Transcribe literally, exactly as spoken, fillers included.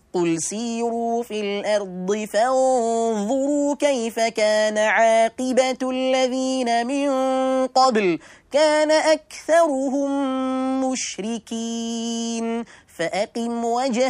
قل سيروا في الأرض فانظروا كيف كان عاقبة الذين من قبل كان أكثرهم مشركين فأقم وجهك